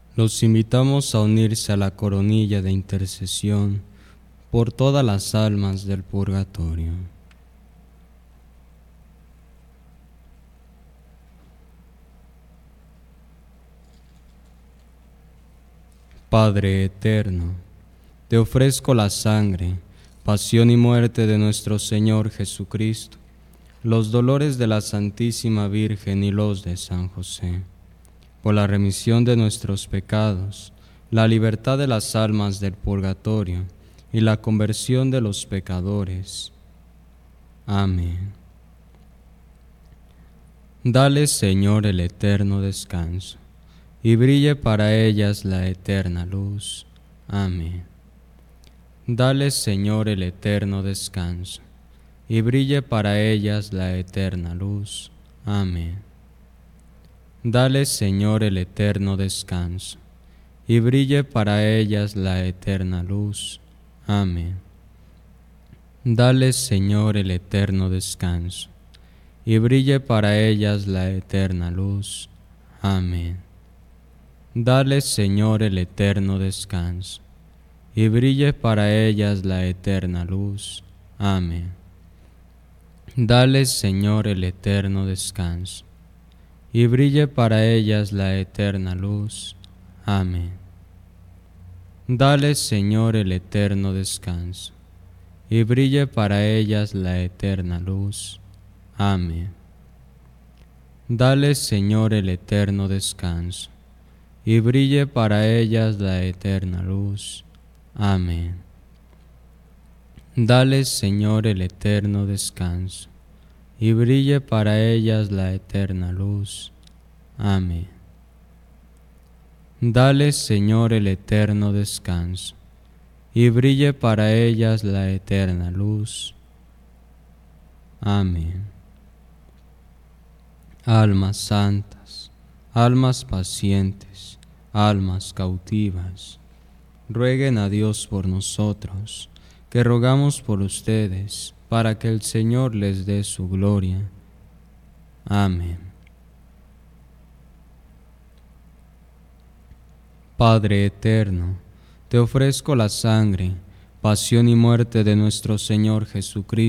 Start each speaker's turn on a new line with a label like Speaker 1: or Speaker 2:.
Speaker 1: Los invitamos a unirse a la coronilla de intercesión por todas las almas del purgatorio. Padre eterno, te ofrezco la sangre, pasión y muerte de nuestro Señor Jesucristo, los dolores de la Santísima Virgen y los de San José, por la remisión de nuestros pecados, la libertad de las almas del purgatorio y la conversión de los pecadores. Amén. Dale, Señor, el eterno descanso, y brille para ellas la eterna luz. Amén. Dale, Señor, el eterno descanso, y brille para ellas la eterna luz. Amén. Dale, Señor, el eterno descanso, y brille para ellas la eterna luz. Amén. Dale, Señor, el eterno descanso, y brille para ellas la eterna luz. Amén. Dale, Señor, el eterno descanso, y brille para ellas la eterna luz. Amén. Dale, Señor, el eterno descanso, y brille para ellas la eterna luz. Amén. Dale, Señor, el eterno descanso, y brille para ellas la eterna luz. Amén. Dale, Señor, el eterno descanso, y brille para ellas la eterna luz. Amén. Dale, Señor, el eterno descanso, y brille para ellas la eterna luz. Amén. Dale, Señor, el eterno descanso, y brille para ellas la eterna luz. Amén. Almas santas, almas pacientes, almas cautivas, rueguen a Dios por nosotros, que rogamos por ustedes, para que el Señor les dé su gloria. Amén. Padre eterno, te ofrezco la sangre, pasión y muerte de nuestro Señor Jesucristo,